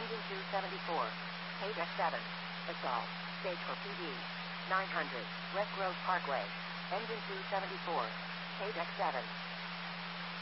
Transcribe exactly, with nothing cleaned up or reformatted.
Engine two seventy-four. K D E C seven. Assault. Stage for P D. nine hundred. West Grove Parkway. Engine two seventy-four. K D E C seven.